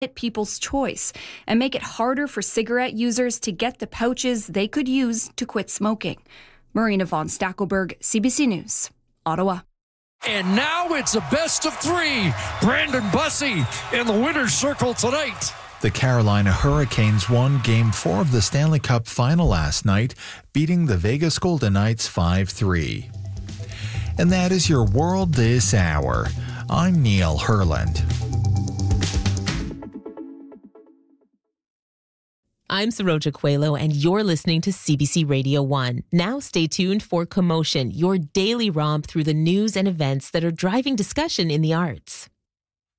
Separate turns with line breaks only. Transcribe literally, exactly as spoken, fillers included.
people's choice and make it harder for cigarette users to get the pouches they could use to quit smoking. Marina von Stackelberg, C B C News, Ottawa.
And now it's a best of three. Brandon Bussey in the winner's circle tonight.
The Carolina Hurricanes won Game four of the Stanley Cup Final last night, beating the Vegas Golden Knights five three. And that is your World This Hour. I'm Neil Herland.
I'm Saroja Coelho, and you're listening to C B C Radio one. Now stay tuned for Commotion, your daily romp through the news and events that are driving discussion in the arts.